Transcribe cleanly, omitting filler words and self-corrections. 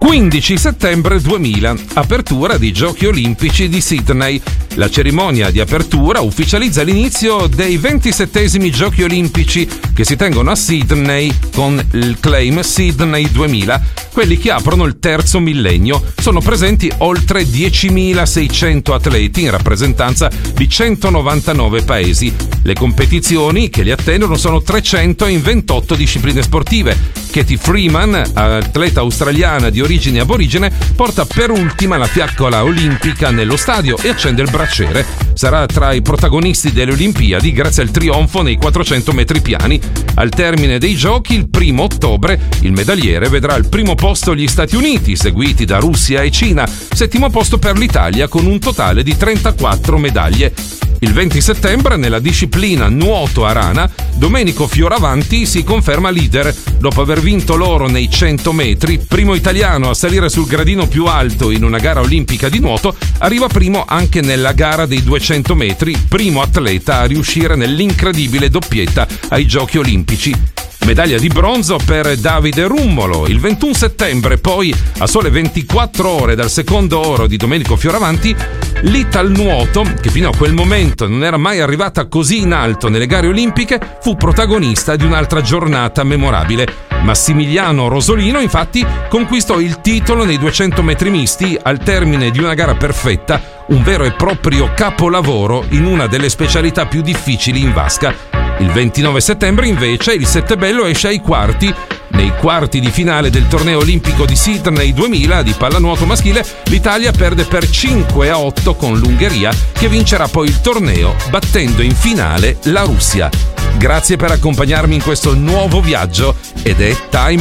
15 settembre 2000, apertura dei Giochi Olimpici di Sydney. La cerimonia di apertura ufficializza l'inizio dei 27esimi Giochi Olimpici che si tengono a Sydney con il claim Sydney 2000, quelli che aprono il terzo millennio. Sono presenti oltre 10.600 atleti in rappresentanza di 199 paesi. Le competizioni che li attendono sono 300 in 28 discipline sportive. Katie Freeman, atleta australiana di origine aborigene, porta per ultima la fiaccola olimpica nello stadio e accende il braciere. Sarà tra i protagonisti delle Olimpiadi grazie al trionfo nei 400 metri piani. Al termine dei giochi, il 1 ottobre, il medagliere vedrà al primo posto gli Stati Uniti, seguiti da Russia e Cina, settimo posto per l'Italia con un totale di 34 medaglie. Il 20 settembre, nella disciplina nuoto a rana, Domenico Fioravanti si conferma leader. Dopo aver vinto l'oro nei 100 metri, primo italiano a salire sul gradino più alto in una gara olimpica di nuoto, arriva primo anche nella gara dei 200 metri, primo atleta a riuscire nell'incredibile doppietta ai Giochi Olimpici. Medaglia di bronzo per Davide Rummolo. Il 21 settembre, poi, a sole 24 ore dal secondo oro di Domenico Fioravanti, l'Italnuoto, che fino a quel momento non era mai arrivata così in alto nelle gare olimpiche, fu protagonista di un'altra giornata memorabile. Massimiliano Rosolino, infatti, conquistò il titolo nei 200 metri misti al termine di una gara perfetta, un vero e proprio capolavoro in una delle specialità più difficili in vasca. Il 29 settembre invece il Settebello esce ai quarti. Nei quarti di finale del torneo olimpico di Sydney 2000 di pallanuoto maschile, l'Italia perde per 5-8 con l'Ungheria, che vincerà poi il torneo battendo in finale la Russia. Grazie per accompagnarmi in questo nuovo viaggio ed è time